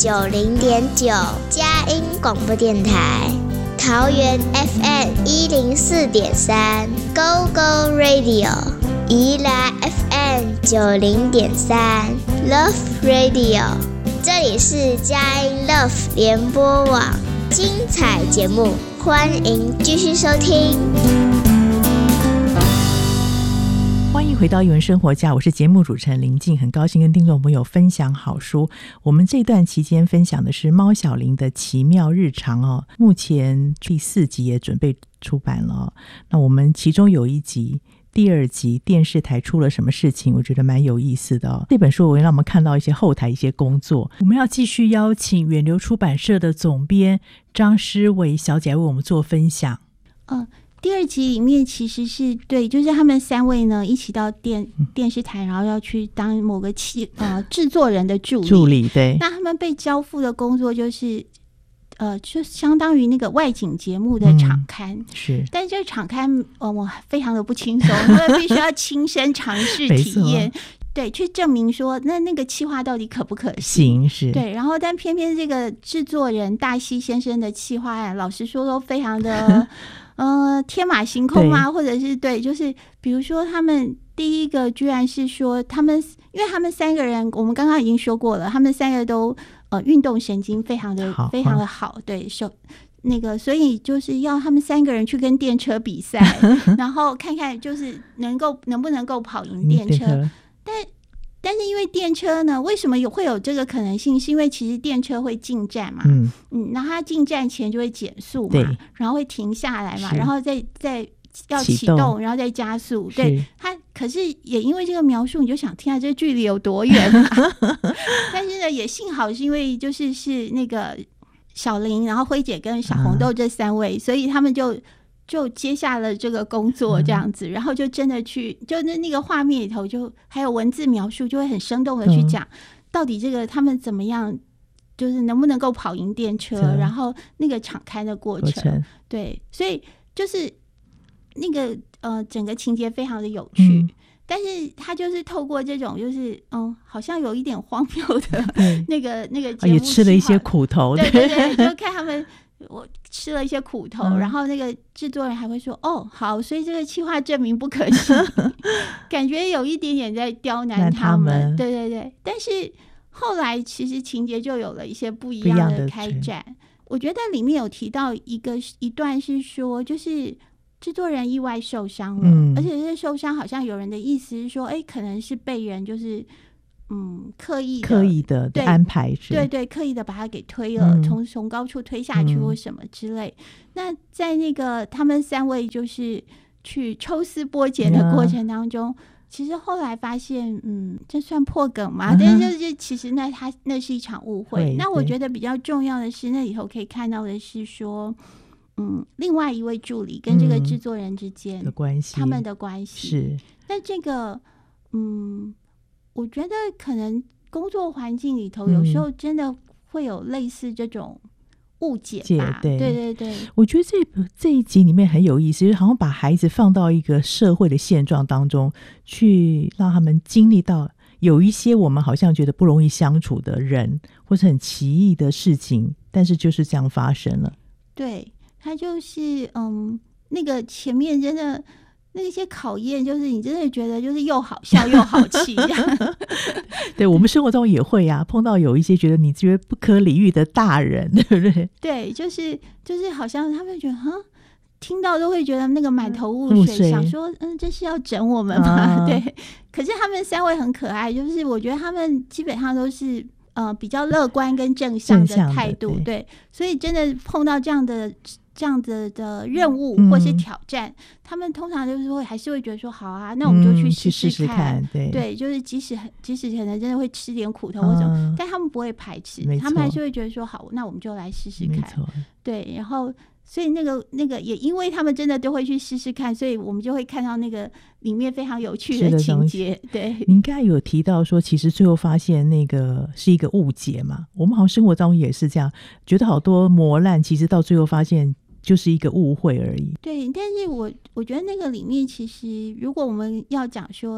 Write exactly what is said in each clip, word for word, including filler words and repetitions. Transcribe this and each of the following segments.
九零点九佳音广播电台，桃园 F M 一零四点三 Go Go Radio， 宜兰 F M 九零点三 Love Radio， 这里是佳音 Love 联播网，精彩节目，欢迎继续收听。 欢迎回到艺文生活家，我是节目主持人林静，很高兴跟听众朋友分享好书。我们这段期间分享的是猫小玲的奇妙日常哦，目前第四集也准备出版了哦。那我们其中有一集第二集电视台出了什么事情，我觉得蛮有意思的哦。这本书我会让我们看到一些后台一些工作。我们要继续邀请远流出版社的总编张诗维小姐为我们做分享。 嗯，第二集里面其实是对，就是他们三位呢一起到电电视台，然后要去当某个企呃制作人的助理。 助理对。 那他们被交付的工作就是呃，就相当于那个外景节目的场刊， 嗯、是。 但这个场刊呃，我非常的不轻松，因为必须要亲身尝试体验。对，去证明说那那个企划到底可不可行？ 是。 对，然后但偏偏这个制作人大西先生的企划案，老实说都非常的呃天马行空啊，或者是对，就是比如说他们第一个居然是说他们，因为他们三个人，我们刚刚已经说过了，他们三个都呃运动神经非常的非常的好，对手。那个，所以就是要他们三个人去跟电车比赛，然后看看就是能够能不能够跑赢电车。但但是因为电车呢，为什么有会有这个可能性？是因为其实电车会进站嘛，嗯嗯，然后它进站前就会减速嘛，然后会停下来嘛，然后再再要启动，启动然后再加速。对它，可是也因为这个描述，你就想天啊，这距离有多远啊？但是呢，也幸好是因为就是是那个小玲，然后辉姐跟小红豆这三位，嗯、所以他们就。就接下了这个工作这样子，嗯、然后就真的去，就那那个画面里头就还有文字描述，就会很生动的去讲，嗯、到底这个他们怎么样，就是能不能够跑赢电车，嗯、然后那个敞开的过程，过程对，所以就是那个呃整个情节非常的有趣，嗯、但是他就是透过这种就是嗯好像有一点荒谬的那个那个节目， 也吃了一些苦头， 对对对，就看他们。我吃了一些苦头，嗯、然后那个制作人还会说：“哦，好，所以这个企划证明不可行。”感觉有一点点在刁难他们。他们对对对，但是后来其实情节就有了一些不一样的开展。我觉得里面有提到一个一段是说，就是制作人意外受伤了，嗯、而且这受伤好像有人的意思是说，哎，可能是被人就是。嗯，刻意的刻意的安排是， 对对，刻意的把他给推了，从、嗯、从高处推下去或什么之类。嗯、那在那个他们三位就是去抽丝剥茧的过程当中，嗯、其实后来发现，嗯，这算破梗吗？嗯、但是就是其实那他那是一场误会。那我觉得比较重要的是，那里头可以看到的是说，嗯，另外一位助理跟这个制作人之间、 嗯、的关系， 他们的关系是。 那这个，嗯。我觉得可能工作环境里头有时候真的会有类似这种误解吧， 对对对对。 我觉得这这一集里面很有意思，就是好像把孩子放到一个社会的现状当中去，让他们经历到有一些我们好像觉得不容易相处的人，或是很奇异的事情，但是就是这样发生了。 对，他就是嗯，那个前面真的。那些考验就是你真的觉得就是又好笑又好气对，我们生活中也会啊，碰到有一些觉得你觉得不可理喻的大人，对不对？ 对，就是就是好像他们觉得哈，听到都会觉得那个满头雾水，想说嗯，这是要整我们吗？啊、对，可是他们三位很可爱，就是我觉得他们基本上都是呃比较乐观跟正向的态度， 对, 对，所以真的碰到这样的。这样子的任务或是挑战、嗯、他们通常就是会还是会觉得说好啊，那我们就去试试看、嗯、对, 对，就是即使即使可能真的会吃点苦头或者、嗯、但他们不会排斥，他们还是会觉得说好，那我们就来试试看，对，然后所以那个那个也因为他们真的都会去试试看，所以我们就会看到那个里面非常有趣的情节。对， 您刚才有提到说其实最后发现那个是一个误解嘛，我们好像生活当中也是这样，觉得好多磨难其实到最后发现就是一个误会而已。 对，但是我我觉得那个里面其实如果我们要讲说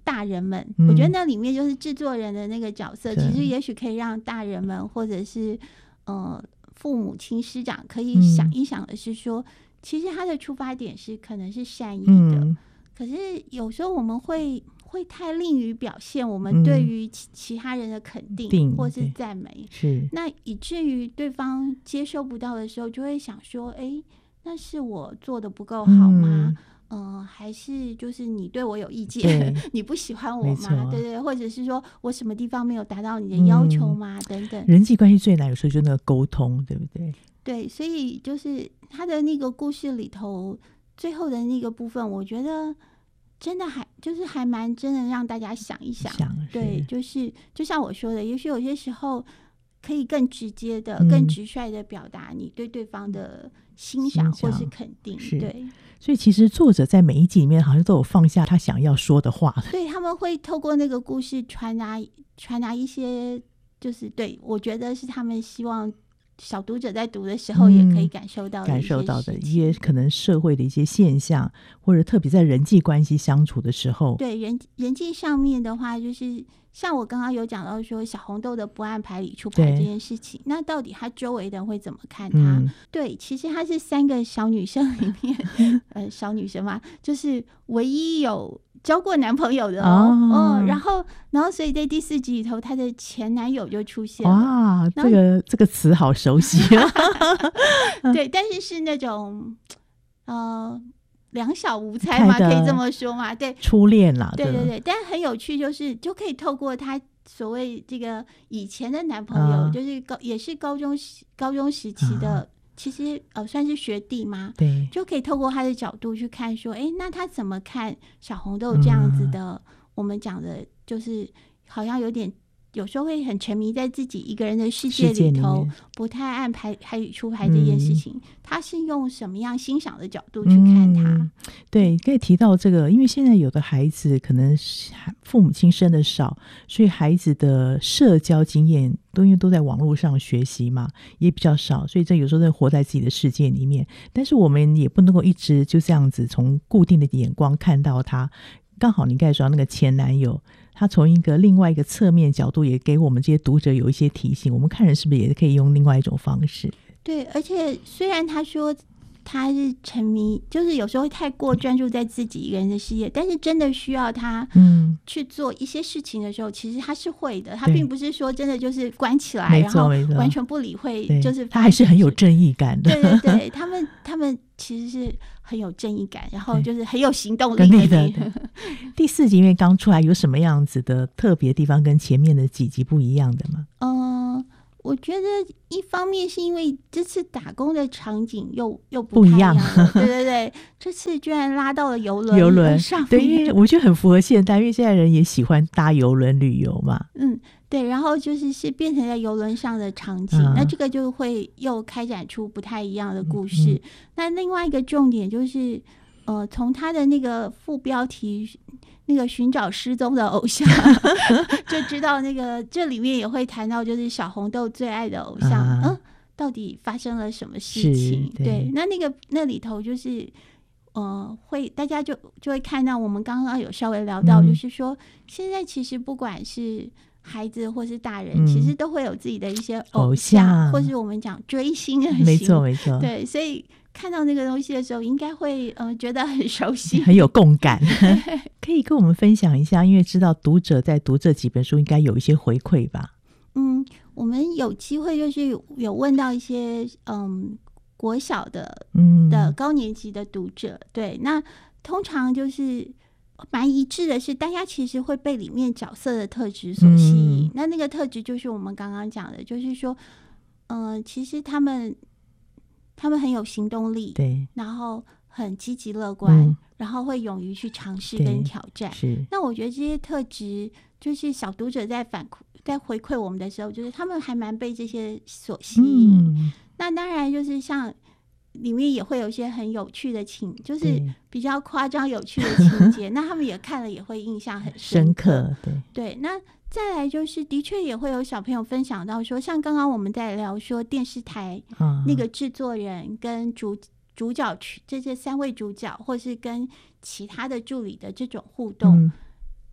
大人们、 嗯、 我觉得那里面就是制作人的那个角色，其实也许可以让大人们或者是呃父母亲师长可以想一想的是说、嗯、其实他的出发点是可能是善意的、嗯、可是有时候我们会会太吝于表现我们对于 其,、嗯、其他人的肯定或是赞美， 是那以至于对方接受不到的时候就会想说，哎，那是我做的不够好吗？嗯、呃，还是就是你对我有意见，你不喜欢我吗？对对，或者是说我什么地方没有达到你的要求吗？嗯、等等。 人际关系最难有时候就那个沟通，对不对？ 对，所以就是他的那个故事里头最后的那个部分，我觉得真的还就是还蛮真的让大家想一想。 想对，就是就像我说的，也许有些时候可以更直接的、嗯、更直率的表达你对对方的欣赏或是肯定。 是对， 所以其实作者在每一集里面好像都有放下他想要说的话， 对，他们会透过那个故事传达传达一些，就是对我觉得是他们希望小读者在读的时候也可以感受到的、嗯、 感受到的一些可能社会的一些现象，或者特别在人际关系相处的时候， 对人人际上面的话，就是像我刚刚有讲到说小红豆的不按牌理出牌这件事情，那到底他周围的人会怎么看他、嗯、对，其实他是三个小女生里面呃，小女生嘛，就是唯一有交过男朋友的 哦, 哦然后然后所以在第四集里头她的前男友就出现了。 哇，这个这个词好熟悉对，但是是那种呃两小无猜嘛，可以这么说嘛，对， 初恋啦， 对对对，但很有趣，就是就可以透过她所谓这个以前的男朋友、嗯、就是高也是高中高中时期的、嗯其实呃算是学弟嘛， 对， 就可以透过他的角度去看说，哎，那他怎么看小红豆这样子的、嗯、我们讲的就是好像有点有时候会很沉迷在自己一个人的世界里头，不太按牌牌理出牌这件事情、嗯、他是用什么样欣赏的角度去看他、嗯、 对，可以提到这个，因为现在有的孩子可能父母亲生的少，所以孩子的社交经验都因为都在网络上学习嘛，也比较少，所以这有时候在活在自己的世界里面，但是我们也不能够一直就这样子从固定的眼光看到他。刚好你刚才说那个前男友，他从一个另外一个侧面角度也给我们这些读者有一些提醒，我们看人是不是也可以用另外一种方式。 对，而且虽然他说他是沉迷，就是有时候太过专注在自己一个人的世界，但是真的需要他去做一些事情的时候、嗯、其实他是会的，他并不是说真的就是关起来然后完全不理会，就是他还是很有正义感的。 对对对，他们他们其实是很有正义感，然后就是很有行动力的。 第四集因为刚出来，有什么样子的特别地方跟前面的几集不一样的吗？ 嗯、呃，我觉得一方面是因为这次打工的场景又又不太一样了，对对对，这次居然拉到了邮轮， 邮轮上， 对，因为我觉得很符合现代，因为现在人也喜欢搭邮轮旅游嘛。 嗯，对，然后就是是变成在邮轮上的场景、嗯，那这个就会又开展出不太一样的故事。嗯嗯、那另外一个重点就是，呃，从他的那个副标题。那个寻找失踪的偶像就知道那个这里面也会谈到就是小红豆最爱的偶像、啊、嗯，到底发生了什么事情。 对, 对，那那个那里头就是呃，会大家就就会看到我们刚刚有稍微聊到、嗯、就是说现在其实不管是孩子或是大人、嗯、其实都会有自己的一些偶像, 偶像或是我们讲追星的型， 没错没错， 对，所以看到那个东西的时候应该会呃觉得很熟悉， 很有共感可以跟我们分享一下，因为知道读者在读这几本书应该有一些回馈吧。 嗯，我们有机会就是有问到一些嗯国小的嗯的高年级的读者，对，那通常就是蛮一致的是大家其实会被里面角色的特质所吸引、嗯、那那个特质就是我们刚刚讲的，就是说嗯、呃，其实他们他们很有行动力，对，然后很积极乐观、嗯、然后会勇于去尝试跟挑战。是，那我觉得这些特质就是小读者在反在回馈我们的时候，就是他们还蛮被这些所吸引、嗯、那当然就是像里面也会有一些很有趣的情，就是比较夸张有趣的情节那他们也看了也会印象很深刻, 深刻 对, 对，那再来就是的确也会有小朋友分享到说，像刚刚我们在聊说电视台那个制作人跟主主角这些三位主角或是跟其他的助理的这种互动、嗯、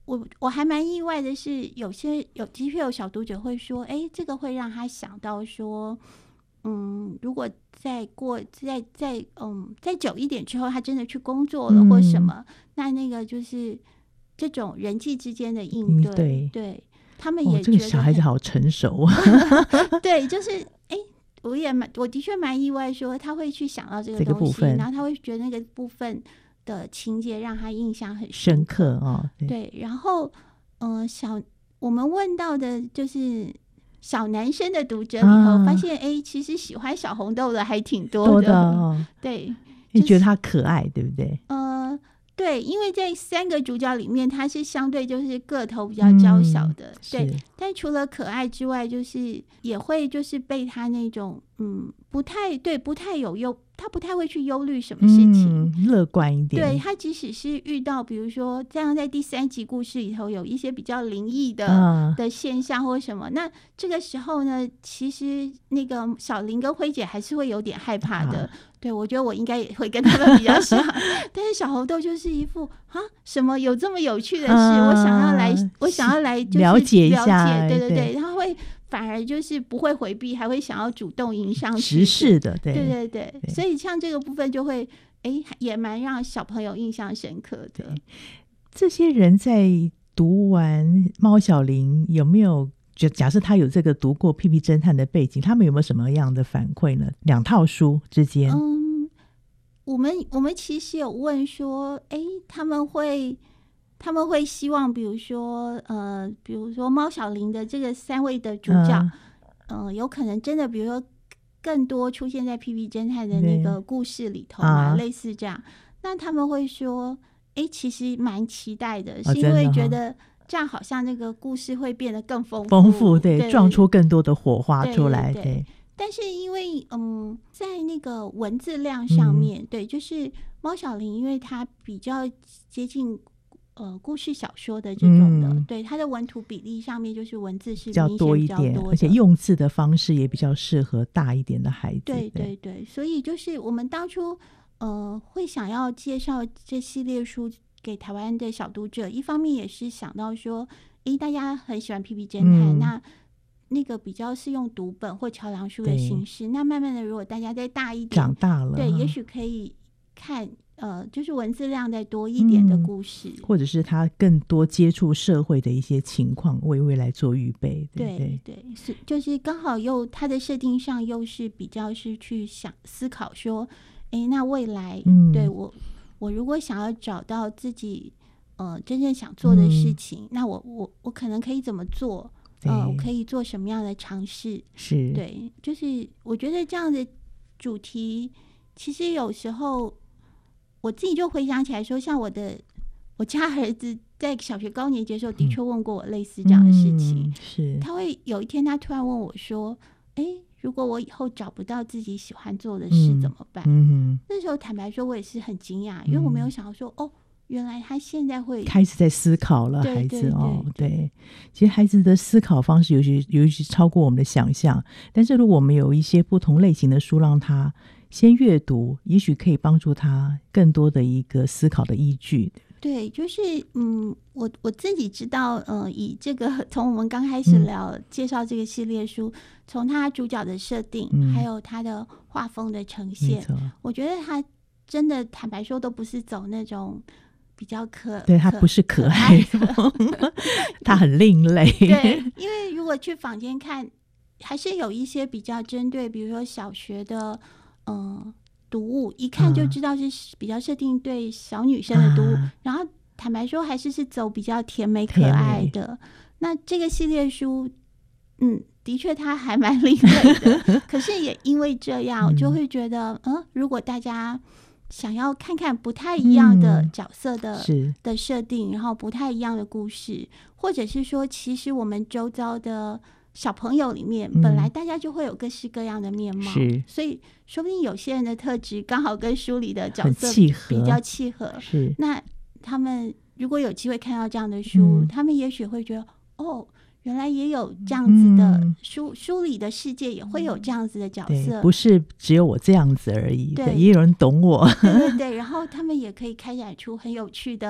我我还蛮意外的是，有些有的确有小读者会说，哎，这个会让他想到说，嗯，如果再过再再嗯再久一点之后，他真的去工作了、嗯、或什么，那那个就是这种人际之间的应对，嗯、对, 对他们也觉得、哦、 这个小孩子好成熟对，就是哎，我也蛮我的确蛮意外，说他会去想到这个东西， 这个部分， 然后他会觉得那个部分的情节让他印象很深刻哦。对, 对，然后嗯、呃，小我们问到的就是小男生的读者里头，啊、发现哎，其实喜欢小红豆的还挺多的， 多的哦、 对， 你觉得他可爱，对不对？ 呃，对，因为在三个主角里面，他是相对就是个头比较娇小的，嗯、对。但除了可爱之外，就是也会就是被他那种嗯不太对不太有忧，他不太会去忧虑什么事情， 乐、嗯、观一点。 对，他即使是遇到比如说这样在第三集故事里头有一些比较灵异的、啊、的现象或什么，那这个时候呢，其实那个小林跟辉姐还是会有点害怕的。啊、对，我觉得我应该也会跟他们比较像，但是小红豆就是一副啊什么有这么有趣的事，啊、我想要来，我想要来就是了解一下。 对对对，他会反而就是不会回避，还会想要主动迎上去， 直视的，对对对 对, 对，所以像这个部分就会哎也蛮让小朋友印象深刻的。 这些人在读完猫小玲有没有？就假设他有这个读过屁屁侦探的背景，他们有没有什么样的反馈呢？两套书之间， 嗯，我们我们其实有问说，哎，他们会。他们会希望比如说呃，比如说猫小玲的这个三位的主角、嗯呃、有可能真的比如说更多出现在屁屁侦探的那个故事里头嘛、啊、类似这样，那他们会说哎，其实蛮期待的、哦、是因为觉得这样好像那个故事会变得更丰富丰富，对，对，撞出更多的火花出来， 对, 对, 对。 但是因为嗯，在那个文字量上面、嗯、对，就是猫小玲因为它比较接近呃，故事小说的这种的、嗯、对，它的文图比例上面就是文字是比较多一点， 而且用字的方式也比较适合大一点的孩子。 对对 对, 对，所以就是我们当初呃会想要介绍这系列书给台湾的小读者，一方面也是想到说诶，大家很喜欢屁屁侦探、嗯、那那个比较是用读本或桥梁书的形式，那慢慢的如果大家再大一点长大了， 对，也许可以看呃，就是文字量再多一点的故事、嗯、 或者是他更多接触社会的一些情况，为未来做预备。对对 对, 对，是就是刚好又他的设定上又是比较是去想思考说，哎，那未来、嗯、对我我如果想要找到自己呃真正想做的事情，嗯、那我我我可能可以怎么做？呃，我可以做什么样的尝试？ 是， 对，就是我觉得这样的主题，其实有时候。我自己就回想起来说，像我的我家儿子在小学高年级的时候的确问过我类似这样的事情、 嗯、是他会有一天他突然问我说哎，如果我以后找不到自己喜欢做的事怎么办、嗯嗯、那时候坦白说我也是很惊讶，因为我没有想到说哦，原来他现在会开始在思考了。 对孩子对对哦，对，其实孩子的思考方式有些有些超过我们的想象，但是如果我们有一些不同类型的书让他先阅读，也许可以帮助他更多的一个思考的依据。 对，就是嗯，我我自己知道，呃，以这个从我们刚开始聊、嗯、介绍这个系列书，从他主角的设定、嗯、还有他的画风的呈现，我觉得他真的坦白说都不是走那种比较可对，他不是可爱风他很另类对，因为如果去坊间看还是有一些比较针对比如说小学的嗯，读物一看就知道是比较设定对小女生的读物、啊、然后坦白说还是是走比较甜美可爱的。那这个系列书嗯，的确它还蛮另类的可是也因为这样我就会觉得嗯，如果大家想要看看不太一样的角色的、嗯、的设定，然后不太一样的故事，或者是说其实我们周遭的小朋友里面、嗯、本来大家就会有各式各样的面貌，所以说不定有些人的特质刚好跟书里的角色比较契合， 是那他们如果有机会看到这样的书、嗯、他们也许会觉得哦，原来也有这样子的书、嗯、书里的世界也会有这样子的角色， 不是只有我这样子而已，对，也有人懂我对对对，然后他们也可以开展出很有趣的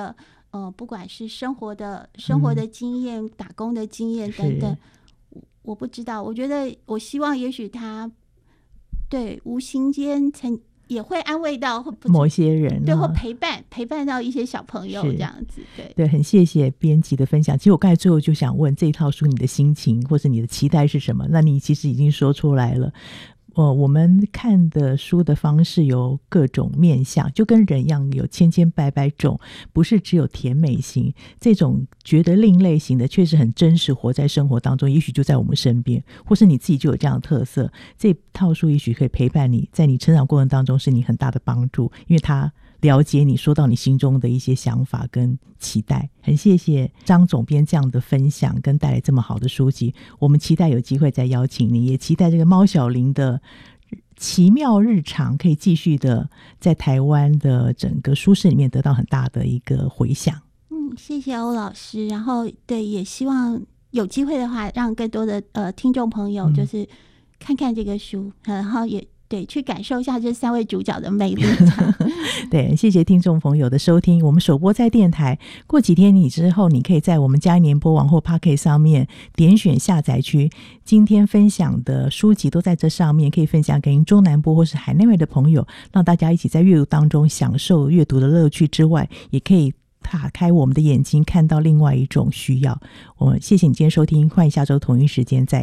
呃，不管是生活的生活的经验、嗯、打工的经验等等，我不知道。我觉得，我希望也许他对无形间曾也会安慰到某些人， 对，或陪伴陪伴到一些小朋友这样子。对对，很谢谢编辑的分享。其实我刚才最后就想问，这一套书你的心情或者你的期待是什么？那你其实已经说出来了。呃，我们看的书的方式有各种面向，就跟人一样，有千千百百种，不是只有甜美型。这种觉得另类型的确实很真实，活在生活当中，也许就在我们身边，或是你自己就有这样的特色。这套书也许可以陪伴你，在你成长过程当中是你很大的帮助，因为它了解你，说到你心中的一些想法跟期待。很谢谢张总编这样的分享跟带来这么好的书籍，我们期待有机会再邀请你，也期待这个猫小玲的奇妙日常可以继续的在台湾的整个书市里面得到很大的一个回响。 嗯，谢谢欧老师。然后对，也希望有机会的话让更多的呃听众朋友就是看看这个书、嗯、然后也对，去感受一下这三位主角的魅力。 对，谢谢听众朋友的收听。我们首播在电台，过几天你之后，你可以在我们嘉义联播网或 Podcast 上面点选下载区，今天分享的书籍都在这上面，可以分享给您中南部或是海内外的朋友，让大家一起在阅读当中享受阅读的乐趣之外，也可以打开我们的眼睛，看到另外一种需要。我谢谢你今天收听，欢迎下周同一时间再